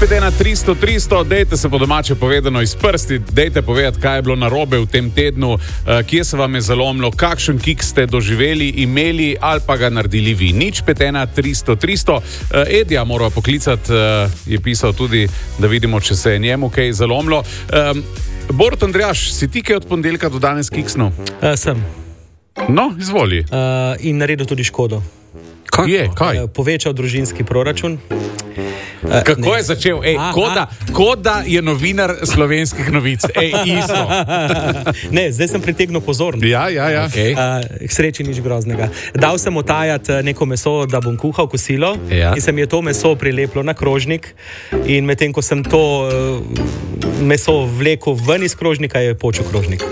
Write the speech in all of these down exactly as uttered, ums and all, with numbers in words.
pet ena tristo tristo, dejte se po domače povedano iz prsti, dejte povedati, kaj je bilo narobe v tem tednu, kje se vam je zalomilo, kakšen kik ste doživeli, imeli ali pa ga naredili vi. Nič pet ena tristo tristo. Edija morava poklicati, je pisal tudi, da vidimo, če se je njemu kaj zalomilo. Borut Andrejaš, si ti kaj od ponedeljka do danes kiksnil? Uh, sem. No, izvoli. Uh, in naredil tudi škodo. Kaj je? Kaj? Uh, povečal družinski proračun. Uh, Kako ne. je začel? Ej, koda, koda je novinar slovenskih novic. Ej, isto. Ne, zdaj sem pritegnil pozornost. Ja, ja, ja. Okay. Uh, k sreči nič groznega. Dal sem otajati neko meso, da bom kuhal kosilo, ja. In se mi je to meso prilepilo na krožnik in medtem, ko sem to uh, meso vlekel ven iz krožnika, je počel krožnik.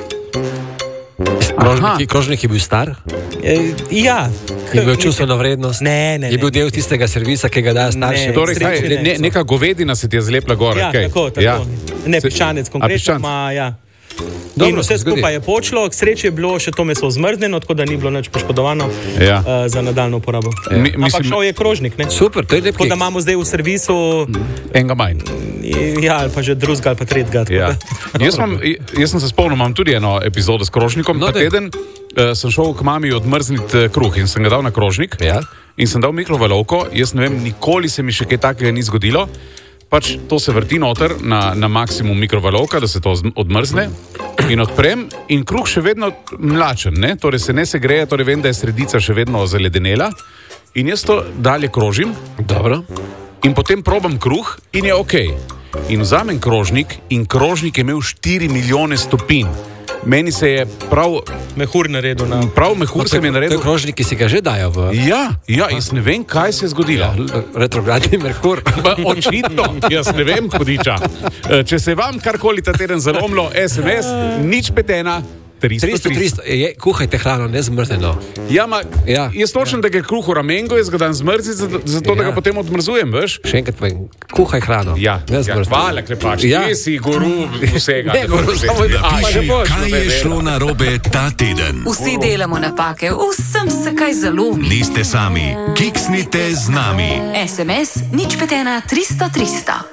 Krožnik, krožnik je bil star? E, ja. Je bil čustveno vrednost? Ne, ne, je bil ne. del tistega servisa, ki ga dajo starši? Ne, Torej, kaj, sreči ne, ne, neka govedina se ti je zlepla gor. Ja, okay. tako, tako. Ja. Ne, piščanec konkretno, piščanec. ma, ja. Dobro, in vse se zgodi. skupaj je počlo, k sreči je bilo še to meso zmrznjeno, tako da ni bilo nič poškodovano Ja. uh, za nadaljno uporabo. Mi- Ampak mislim- šel je krožnik, ne? Super, to je lep Tako da kek. imamo zdaj v servisu, Enega manj. ja, ali pa že drugega ali pa tretjega. tako Ja. da- Jaz, mam, jaz sem se spomnil, imam tudi eno epizodo s krožnikom. No, Ta daj. teden uh, sem šel k mami odmrzniti uh, kruh in sem ga dal na krožnik. Ja. In sem dal mikrovalovko. Jaz ne vem, nikoli se mi še kaj takega ni zgodilo. Pač to se vrti noter na, na maksimum mikrovalovka, da se to zm- odmrzne. In odprem, in kruh še vedno mlačen, ne? Torej se ne segreje, torej vem, da je sredica še vedno zaledenela. In jaz to dalje krožim. Dobro. In potem probam kruh in je ok. In vzamem krožnik in krožnik je imel štiri milijone stopinj. Meni se je prav, Mehur naredil na... prav mehur se mi je To je naredil. krožnik, ki si ga že dajo v Ja, ja, jaz ne vem, kaj se je zgodilo. ja, retrogradni Merkur. Pa očitno, jaz ne vem, hudiča. E, Če se je vam karkoli ta teden zalomilo, es em es, nič pet ena tristo tristo, tristo, je, kuhajte hrano, ne zmrznjeno. Ja, ma, Ja. jaz točem, da ga kruh v ramengo, jaz ga dam zmrziti, zato, zato da ga Ja. potem odmrzujem, veš? Še enkrat povem, kuhaj hrano. Ja, ne ja zmrznjeno. hvala, Klepač. Ja. Kje si guru vsega? Ne, guru, samo- A, Piši, ne boš, Kaj ne je vem. šlo narobe ta teden? Vsi delamo napake, vsem se kaj zalomi. Niste sami, kiksnite z nami. es em es nič pet ena tristo tristo.